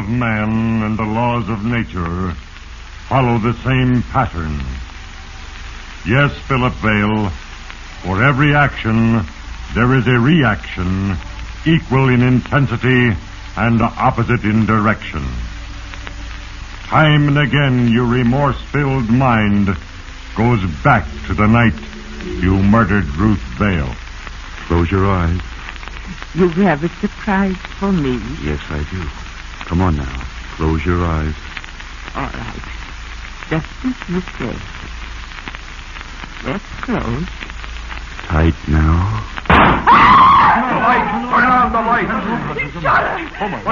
man and the laws of nature follow the same pattern. Yes, Philip Vale, for every action, there is a reaction equal in intensity and opposite in direction. Time and again, your remorse-filled mind goes back to the night you murdered Ruth Vale. Close your eyes. You have a surprise for me. Yes, I do. Come on now. Close your eyes. All right. Just as you say. Let's close. Tight now. The light! Turn on the light! He shot her!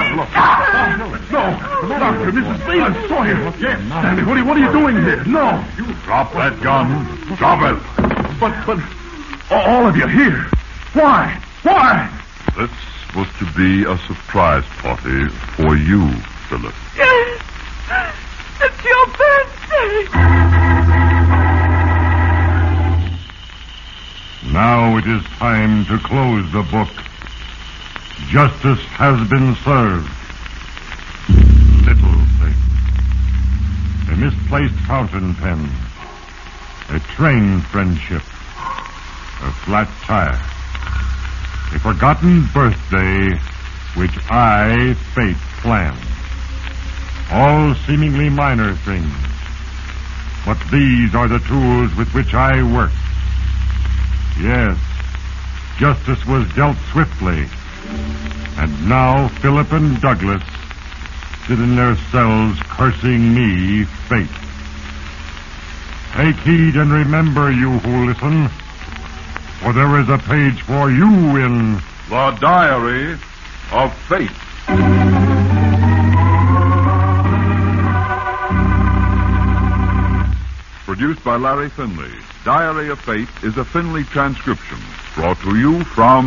No! Doctor, Mrs. Phelan, Sawyer! Yes, Stanley, what are you doing here? No! Drop that gun. Drop it. But, all of you here. Why? Why? This was to be a surprise party for you, Philip. It's your birthday! Now it is time to close the book. Justice has been served. Little thing. A misplaced fountain pen. A train friendship. A flat tire. A forgotten birthday which I, fate, planned. All seemingly minor things. But these are the tools with which I work. Yes, justice was dealt swiftly. And now Philip and Douglas sit in their cells cursing me, fate. Take heed and remember, you who listen, for there is a page for you in The Diary of Fate. Produced by Larry Finley. Diary of Fate is a Finley transcription brought to you from